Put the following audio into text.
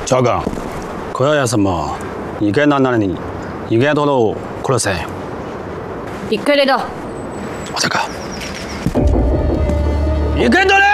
教官，これは什么？逃げななに逃げとろ殺せ。 いくれろ。 まさか。逃げとれ！